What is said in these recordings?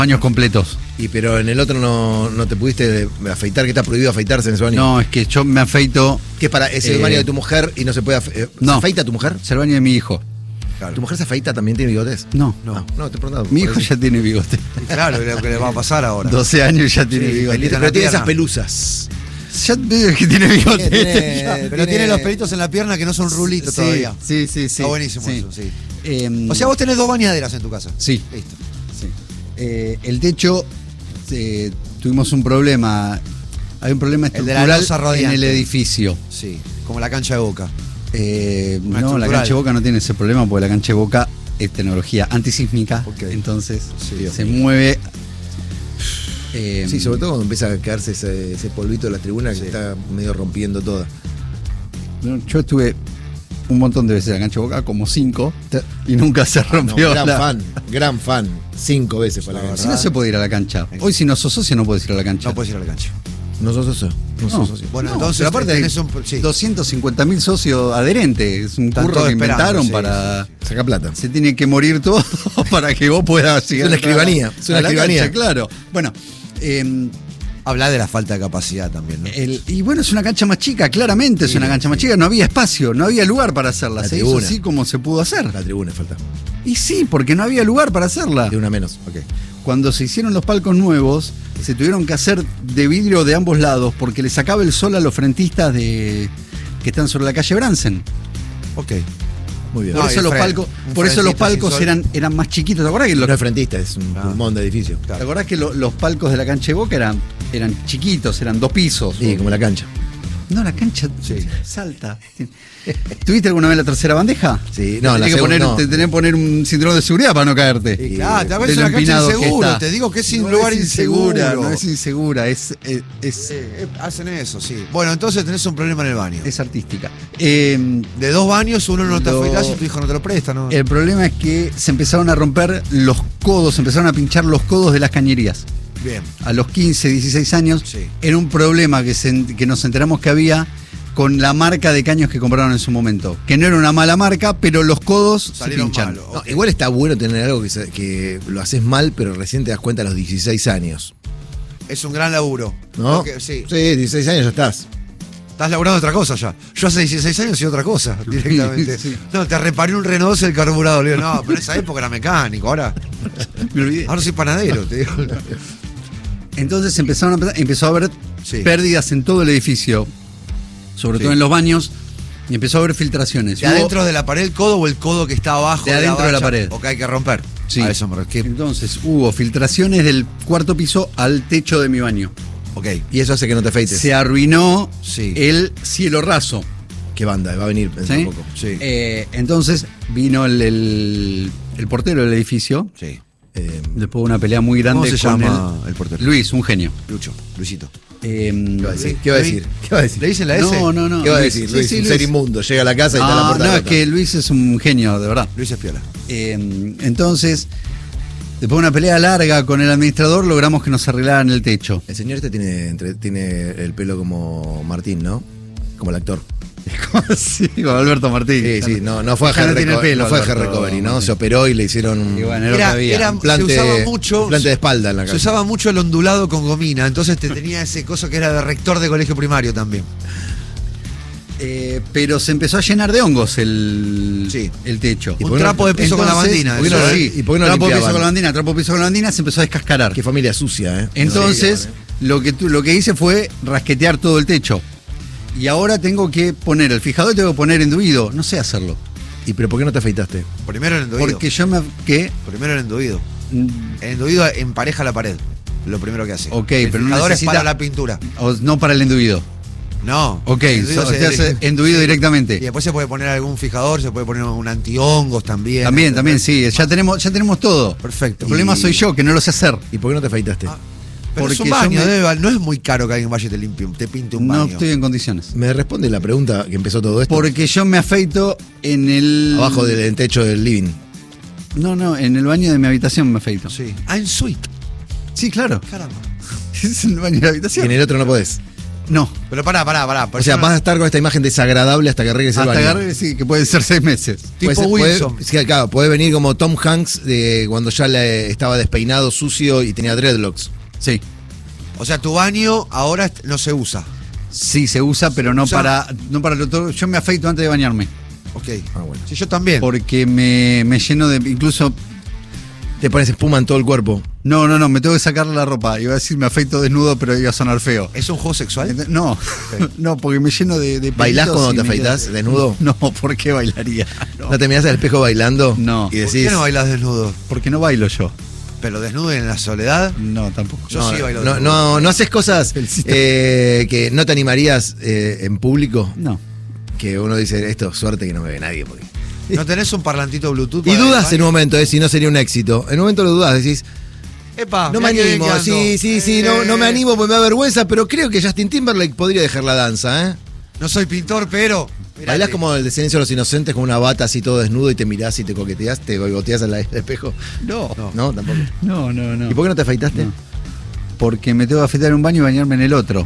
Baños completos. Pero en el otro no te pudiste afeitar, que está prohibido afeitarse en ese baño. No, es que yo me afeito. ¿Qué es el baño de tu mujer y no se puede no. ¿Se afeita tu mujer? Es el baño de mi hijo. Claro. ¿Tu mujer se afeita? ¿También tiene bigotes? No. No, te he preguntado. Mi hijo ya tiene bigote. Claro, lo que le va a pasar ahora. 12 años ya tiene bigote. Pero tiene esas pelusas. Ya veo que tiene bigote. Pero tiene los pelitos en la pierna que no son rulitos todavía. Sí. Está buenísimo eso, sí. O sea, vos tenés 2 bañaderas en tu casa. Sí. Listo. Sí. El techo, tuvimos un problema. Hay un problema estructural en el edificio. Sí, como la cancha de Boca. No, la cancha de Boca no tiene ese problema porque la cancha de Boca es tecnología antisísmica. Okay. Entonces se mueve. Sí, sobre todo cuando empieza a quedarse ese polvito de la tribuna que está medio rompiendo toda. Yo estuve un montón de veces en la cancha de Boca, como 5, y nunca se rompió. Gran fan. 5 veces para la cancha. Si no se puede ir a la cancha. Hoy si no sos socio no puedes ir a la cancha. No puedes ir a la cancha. No sos socio. Bueno, entonces aparte tenés 250.000 socios adherentes. Es un curro que inventaron para sacar plata. Se tiene que morir todo para que vos puedas llegar. Es una escribanía. Es una escribanía. Cancha, claro. Bueno, habla de la falta de capacidad también, ¿no? Y bueno, es una cancha más chica, claramente es una cancha más chica. No había espacio, no había lugar para hacerla. Se hizo así como se pudo hacer. La tribuna falta. Y sí, porque no había lugar para hacerla. De una menos, ok. Cuando se hicieron los palcos nuevos, se tuvieron que hacer de vidrio de ambos lados porque le sacaba el sol a los frentistas que están sobre la calle Bransen. Ok. Muy bien. Por eso los palcos eran más chiquitos. ¿Te acordás que no es frentista, es un pulmón de edificio. Claro. ¿Te acordás que los palcos de la cancha de Boca eran chiquitos, eran 2 pisos? Sí, como la cancha. No, la cancha salta. ¿Tuviste alguna vez la tercera bandeja? Sí, no, te tenés que poner un cinturón de seguridad para no caerte. Sí, claro, te acuerdas de una cancha insegura. Te digo que es un lugar inseguro. No es insegura, hacen eso, sí. Bueno, entonces tenés un problema en el baño. Es artística. De 2 baños, uno no te afeitás y tu hijo no te lo presta, ¿no? El problema es que se empezaron a romper los codos, se empezaron a pinchar los codos de las cañerías. Bien. A los 15, 16 años, era un problema que nos enteramos que había con la marca de caños que compraron en su momento. Que no era una mala marca, pero los codos salieron se pinchan. No, igual está bueno tener algo que lo haces mal, pero recién te das cuenta a los 16 años. Es un gran laburo. ¿No? Sí, 16 años ya estás. Estás laburando otra cosa ya. Yo hace 16 años y otra cosa, directamente. Sí. No, te reparé un Renault 12 del carburador. Le digo, no, pero en esa época era mecánico, ahora. Me olvidé. Ahora soy panadero, te digo. Entonces empezó a haber pérdidas en todo el edificio, sobre todo en los baños, y empezó a haber filtraciones. ¿De adentro de la pared el codo o el codo que está abajo de adentro de la pared? O que hay que romper. Sí. A eso me refiero. Entonces hubo filtraciones del 4º piso al techo de mi baño. Ok. Y eso hace que no te afeites. Se arruinó el cielo raso. ¿Qué banda? Va a venir dentro de poco. Sí. Entonces vino el portero del edificio. Sí. Después de una pelea muy grande. ¿Cómo se llama el portero? Luis, un genio. Luisito. ¿Qué va a decir? ¿Le dicen la S? No. ¿Qué va a decir? Luis, un ser inmundo. Llega a la casa y está la puerta. No, es que Luis es un genio, de verdad. Luis es piola. Entonces, después de una pelea larga con el administrador, logramos que nos arreglaran el techo. El señor tiene el pelo como Martín, ¿no? Como el actor. Sí, con Alberto Martín. Sí, no fue a Hair Recovery, ¿no? Se operó y le hicieron un implante, se usaba mucho, implante de espalda en la cara. Se usaba mucho el ondulado con gomina, entonces tenía ese coso que era de rector de colegio primario también. Pero se empezó a llenar de hongos el techo. Un trapo de piso con lavandina. ¿Y por qué no trapo de piso con lavandina, se empezó a descascarar. Qué familia sucia, ¿eh? Entonces, lo que hice fue rasquetear todo el techo. Y ahora tengo que poner el fijador y tengo que poner enduido. No sé hacerlo. ¿Y pero por qué no te afeitaste? Primero el enduido. Porque Primero el enduido. El enduido empareja la pared. Lo primero que hace. Ok, el pero fijador no es para la pintura. No para el enduido. No. Ok, se hace enduido directamente. Y después se puede poner algún fijador, se puede poner un antihongos también. También, sí. Ya tenemos todo. Perfecto. El problema soy yo, que no lo sé hacer. ¿Y por qué no te afeitaste? Pero porque es un baño, no es muy caro que alguien vaya y te pinte un baño. No estoy en condiciones. ¿Me responde la pregunta que empezó todo esto? Porque yo me afeito en el... Abajo del techo del living. No, en el baño de mi habitación me afeito. Sí. En suite. Sí, claro. Caramba. Es el baño de la habitación. Y en el otro no podés. No. Pero pará. O sea, vas a estar con esta imagen desagradable hasta que arregles el baño. Hasta agarre, sí, que pueden ser 6 meses. Tipo Wilson. Claro, puede venir como Tom Hanks cuando ya estaba despeinado, sucio y tenía dreadlocks. Sí. O sea, tu baño ahora no se usa. Sí, se usa, pero no para lo todo. Yo me afeito antes de bañarme. Ok. Bueno. Sí, yo también. Porque me lleno de. Incluso. Te pones espuma en todo el cuerpo. No, me tengo que sacar la ropa. Iba a decir me afeito desnudo, pero iba a sonar feo. ¿Es un juego sexual? No, no, porque me lleno de ¿Bailás pelitos cuando te y afeitas desnudo? No, ¿por qué bailaría? ¿No te mirás al espejo bailando? No. Y decís, ¿Por qué no bailas desnudo? Porque no bailo yo. ¿Pero desnudo en la soledad? No, tampoco. Yo sí bailo desnudo. No haces cosas que no te animarías en público. No. Que uno dice, esto, suerte que no me ve nadie. Porque... ¿No tenés un parlantito Bluetooth? Y dudas en un momento, si no sería un éxito. En un momento lo dudas, decís, Epa, no me animo, sí, no me animo porque me da vergüenza, pero creo que Justin Timberlake podría dejar la danza, ¿eh? No soy pintor, pero... ¿Bailás como el de Silencio de los Inocentes con una bata así todo desnudo y te mirás y te coqueteás, te boigoteás al espejo? No, tampoco. No. ¿Y por qué no te afeitaste? No. Porque me tengo que afeitar en un baño y bañarme en el otro.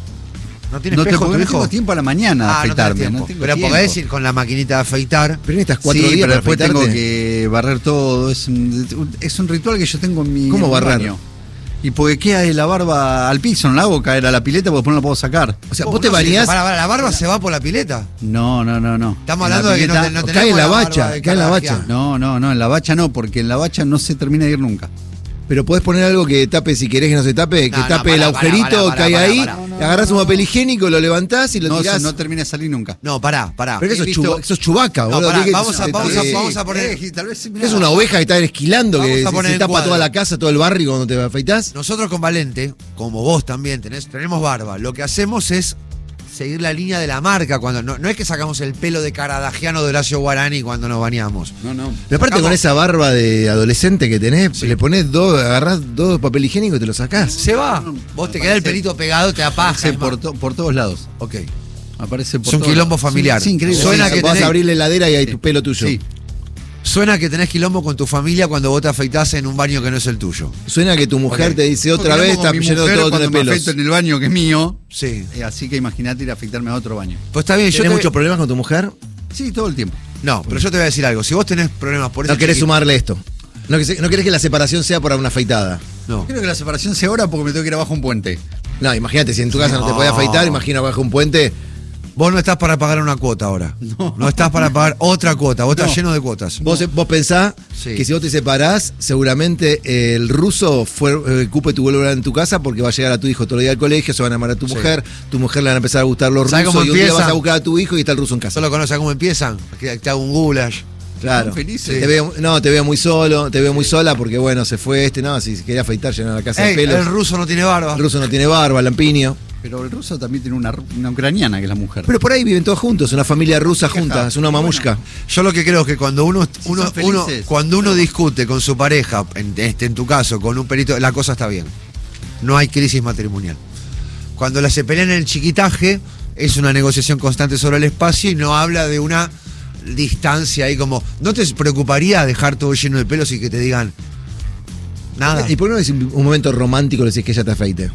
¿No tiene espejo tu no hijo? tengo tiempo a la mañana de afeitarme. No pero podés ir con la maquinita de afeitar. Pero necesitas 4 sí, días pero para después afeitarte. tengo que barrer todo. Es un ritual que yo tengo en mi ¿Cómo en mi barrer? baño. Y porque queda la barba al piso, no la hago caer a la pileta porque después no la puedo sacar. O sea, vos te bañás. Para, ¿la barba se va por la pileta? No. Estamos hablando de que no tenemos cae en la barba bacha, de cae en la Kardashian. bacha. No, en la bacha no, porque en la bacha no se termina de ir nunca. Pero podés poner algo que tape, si querés que no se tape, que tape el agujerito, cae ahí, agarrás un papel higiénico, lo levantás y lo tirás. No termina de salir nunca. No, pará. Pero eso es Chewbacca, No, boludo. pará, Que- vamos a poner... Tal vez Es una oveja que está esquilando, Vamos que a poner se en tapa cuadro. toda la casa, todo el barrio cuando te afeitás. Nosotros con Valente, como vos también tenemos barba, lo que hacemos es seguir la línea de la marca. Cuando no es que sacamos el pelo de Caradagiano de Horacio Guarani cuando nos bañamos. No. Pero aparte Sacamos- con esa barba de adolescente que tenés, Sí. le pones agarrás 2 papel higiénico y te lo sacás. Se va. Vos te quedás el pelito pegado, te da paja. Aparece por todos lados. Ok. Aparece por Es un todos quilombo lados. familiar. Sí, increíble. Suena Sí, que Vas tenés- a abrir la heladera y hay tu pelo tuyo. Sí. Suena que tenés quilombo con tu familia cuando vos te afeitás en un baño que no es el tuyo. Suena que tu mujer Ok. te dice otra Porque vez, como está mi lleno mujer todo de cuando me pelos. afeito en el baño que es mío. Sí. Así que imagínate ir a afeitarme a otro baño. Pues está bien, ¿Tienes muchos problemas con tu mujer? Sí, todo el tiempo. No, pero yo te voy a decir algo. Si vos tenés problemas por eso. No querés sumarle esto. No querés que la separación sea por una afeitada. No. Creo que la separación sea ahora porque me tengo que ir abajo un puente. No, imagínate, si en tu casa no te podés afeitar, imagina bajo un puente. Vos no estás para pagar una cuota ahora. No estás para pagar otra cuota. Vos estás lleno de cuotas. Vos pensás Sí. que si vos te separás, seguramente el ruso cupe tu vuelo en tu casa porque va a llegar a tu hijo todo el día al colegio, se van a amar a tu mujer le van a empezar a gustar los ¿Sabés rusos cómo y un día empieza? vas a buscar a tu hijo y está el ruso en casa. Solo conoces cómo empiezan. Que te hago un goulash. Claro. Son felices. Te veo muy solo, te veo muy sola porque bueno, se fue si se quería afeitar, llenar la casa Ey, de pelos. el ruso no tiene barba. El ruso no tiene barba, lampiño. Pero el ruso también tiene una ucraniana que es la mujer. Pero por ahí viven todos juntos, una familia rusa junta, es una mamushka. Yo lo que creo es que cuando son felices. cuando uno discute con su pareja, en tu caso, con un pelito, la cosa está bien. No hay crisis matrimonial. Cuando se pelean en el chiquitaje, es una negociación constante sobre el espacio y no habla de una distancia ahí como. ¿No te preocuparía dejar todo lleno de pelos y que te digan nada? ¿Y por qué no es un momento romántico le decís que ella te afeite?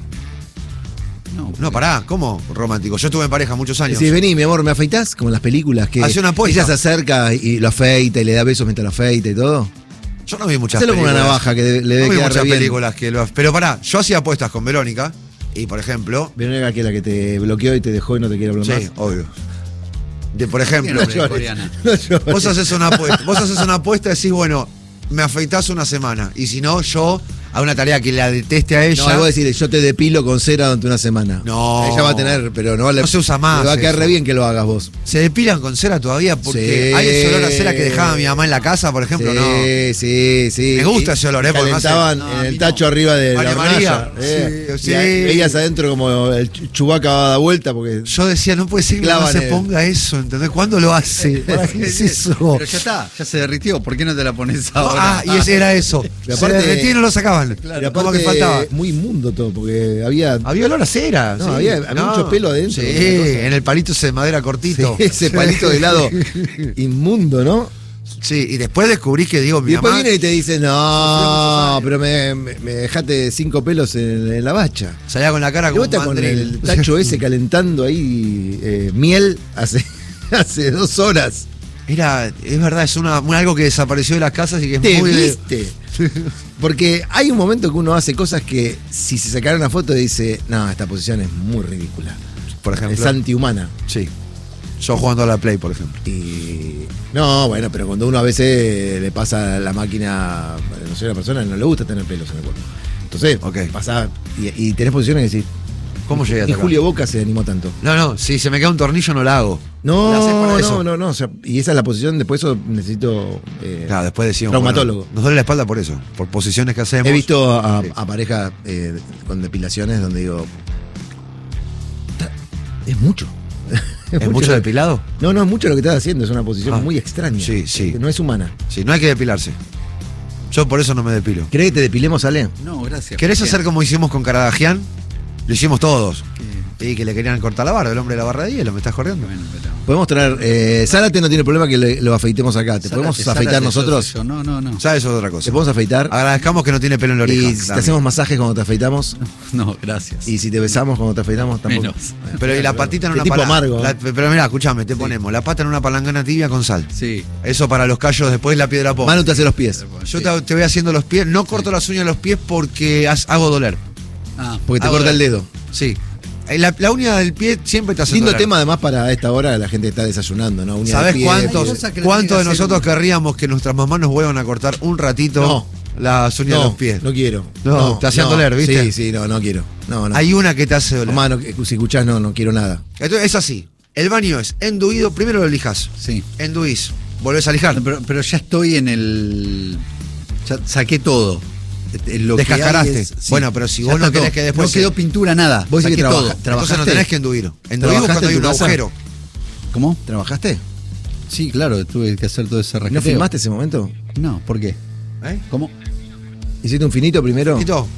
No, pará, ¿cómo romántico? Yo estuve en pareja muchos años. Decís, vení, mi amor, ¿me afeitás? Como en las películas, que Hace una apuesta. ella se acerca y lo afeita y le da besos mientras lo afeita y todo. Yo no vi muchas Hacelo con películas. una navaja que le No debe vi quedar muchas re bien. películas que lo. Pero pará, yo hacía apuestas con Verónica y, por ejemplo. Verónica, que es la que te bloqueó y te dejó y no te quiere hablar Sí, más. obvio. Por ejemplo, Tiene nombre coreana. No llores. vos haces una apuesta y decís, bueno, me afeitás una semana. Y si no, yo hago una tarea que la deteste a ella. No, vos decís, yo te depilo con cera durante una semana. No. Ella va a tener, pero no No se usa más Le va a quedar eso. re bien que lo hagas vos. ¿Se depilan con cera todavía? Porque Sí. hay ese olor a cera que dejaba mi mamá en la casa, por ejemplo, Sí, no. sí. Me gusta ese olor, porque me hace- calentaban No, en a mí el no. tacho arriba de María la hornalla. María. Sí. Y ahí veías adentro como el Chewbacca va a dar vuelta porque... Yo decía, no puede ser que no Clavan se el- ponga eso, ¿entendés? ¿Cuándo lo hace? ¿Para qué es eso? Pero ya está, ya se derritió. ¿Por qué no te la pones ahora? Y ese era eso. Y Se aparte- derretía y no lo sacaban. Y Como aparte, que faltaba. muy inmundo todo, porque había Había olor a cera. No, sí. había mucho pelo adentro, Sí, una cosa. en el palito ese de madera cortito. ese palito de helado inmundo, ¿no? Sí, y después descubrí que Diego, Y mi después mamá, viene y te dice, no, pero me dejaste 5 pelos en la bacha. salía con la cara Y como vos estás un con mandril. el tacho ese calentando ahí miel hace 2 horas. Es verdad, es algo que desapareció de las casas y que es ¿Te muy viste? Porque hay un momento que uno hace cosas que si se sacara una foto dice, no, esta posición es muy ridícula. Por ejemplo. Es antihumana. Sí. Yo jugando a la Play, por ejemplo. Y no, bueno, pero cuando uno a veces le pasa la máquina, no sé, a una persona no le gusta tener pelos en el cuerpo. Entonces, Ok. pasás y tenés posiciones que decís, ¿Cómo llegué hasta y acá? Julio Boca se animó tanto. No, si se me queda un tornillo no la hago. ¿La haces para eso? No, o sea, y esa es la posición, después eso necesito Claro, después decimos. traumatólogo. Bueno, nos duele la espalda por eso, por posiciones que hacemos. He visto a Sí. parejas con depilaciones donde digo, es mucho. ¿Es mucho depilado? No, es mucho lo que estás haciendo, es una posición Ah, muy extraña. sí. Que no es humana. Sí, no hay que depilarse. Yo por eso no me depilo. ¿Querés que te depilemos, Ale? No, gracias. ¿Querés ¿Por qué? hacer como hicimos con Caradagian? Lo hicimos todos. Y que le querían cortar la barba, el hombre de la barra de hielo, ¿me estás corriendo? Bueno, pero- Podemos traer. Zárate no tiene problema que lo afeitemos acá. ¿Te podemos Zárate, afeitar Zárate, nosotros? yo. No. Ya eso es otra ¿Te cosa. podemos afeitar? Agradezcamos que no tiene pelo en la oreja. Y si te hacemos masajes cuando te afeitamos. No, gracias. Y si te besamos cuando te afeitamos, tampoco. Menos. Pero y la patita en Qué una tipo palangana. amargo, ¿eh? Pero mira, escúchame, te ponemos la pata en una palangana tibia con sal. Sí. Eso para los callos, después la piedra poca. Manu te hace los pies. Yo te voy haciendo los pies, no corto las uñas de los pies porque hago doler. Ah, Porque te Hago corta el doler. dedo. Sí. La uña del pie siempre te hace Lindo doler. tema además para esta hora, la gente está desayunando, ¿no? Uña de ¿Sabés pie, Hay cuántos cosas que le de tiene que hacer nosotros un- querríamos que nuestras mamás nos vuelvan a cortar un ratito No. las uñas de los pies? No quiero. No, te hacían doler, ¿viste? Sí, no quiero. No. Hay una que te hace doler. Mamá, si escuchás, no quiero nada. Entonces es así. El baño es enduido, primero lo lijas. Sí. Enduís, volvés a lijar. Pero ya estoy en el. Ya saqué todo. Lo que Descascaraste. hay es- sí, Bueno, pero si ya vos no está querés todo. que después No quedó se- pintura, nada. Vos decís Saqué que todo. Entonces no ¿trabajaste? tenés que enduir. Enduís ¿Trabajaste cuando hay en un tu casa? agujero. ¿Cómo? ¿Trabajaste? Sí, claro, tuve que hacer todo ese ¿No rejeteo. filmaste ese momento? No, ¿por qué? ¿Eh? ¿Cómo? ¿Hiciste un finito primero? ¿Tito?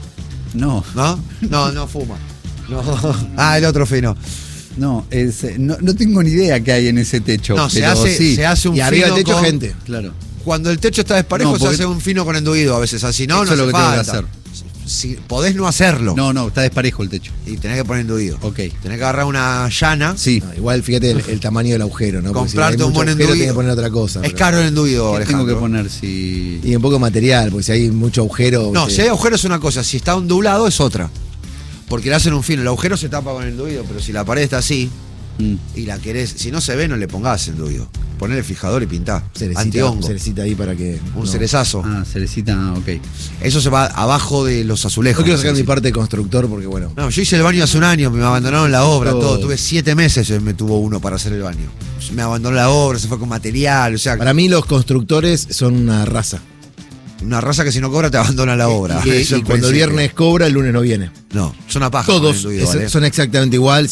No, No fuma. No. Ah, el otro fino. no, no tengo ni idea qué hay en ese techo. No, se pero hace, sí. se hace un Y arriba fino del techo con- gente. Claro. Cuando el techo está desparejo, No, se porque- hace un fino con enduido a veces. Así no, Eso no es lo hace que tengo que falta. hacer. Si podés no hacerlo. No, está desparejo el techo. Y tenés que poner enduido. Ok. Tenés que agarrar una llana. Sí. No, igual fíjate el tamaño del agujero, ¿no? Porque si Comprarte hay un mucho buen agujero, enduido. tenés que poner otra cosa. Es pero- caro el enduido, ¿Qué Alejandro. tengo que poner si. Y un poco de material, porque si hay mucho agujero. No, ¿viste? si hay agujero es una cosa, si está ondulado es otra. Porque le hacen un fino. El agujero se tapa con el enduido, pero si la pared está así Mm. y la querés, si no se ve, no le pongas enduido. Ponele fijador y pintá. Cerecita, Antihongo. cerecita ahí para que. Un no. cerezazo. Ah, cerecita, ok. Eso se va abajo de los azulejos. No quiero sacar mi cerecita. parte de constructor porque, bueno. No, yo hice el baño hace un año, me abandonaron la obra, Todo. todo. Tuve 7 meses, me tuvo uno para hacer el baño. Me abandonó la obra, se fue con material, o sea, Para mí, los constructores son una raza. una raza que si no cobra te abandona la obra. Y, Eso y en cuando el principio. viernes cobra, el lunes no viene. No, es una paja. con Todos el enduido, ¿vale? son exactamente igual.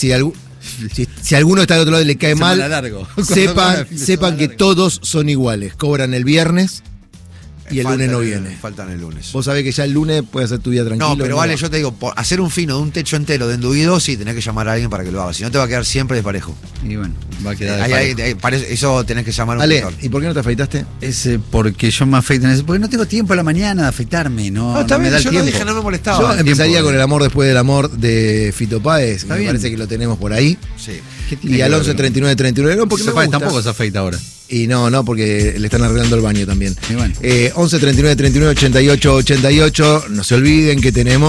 Si alguno está del otro lado y le cae mal, Semana largo. sepan Fin de que semana largo. todos son iguales. Cobran el viernes y el Faltan lunes no viene. Faltan el lunes. Vos sabés que ya el lunes puedes hacer tu vida tranquilo. No, pero va. vale, yo te digo, por hacer un fino de un techo entero de enduido, sí, tenés que llamar a alguien para que lo haga. Si no, te va a quedar siempre desparejo. Y bueno, va a quedar. Eso tenés que llamar a un Ale, pintor. ¿y por qué no te afeitaste? Es porque yo me afeito en ese. Porque no tengo tiempo a la mañana de afeitarme, no. No, está no me bien, da el yo no tiempo. dije, no me Yo molestaba. empezaría tiempo, con el amor después del amor de Fito Páez. Está Me bien. parece que lo tenemos por ahí. Sí. ¿Qué tiene Y que al ver 11 con- 39 39. No, porque Fito me Páez gusta. tampoco se afeita ahora. Y no, porque le están arreglando el baño también. Y bueno. 11 39 39 88 88. No se olviden que tenemos.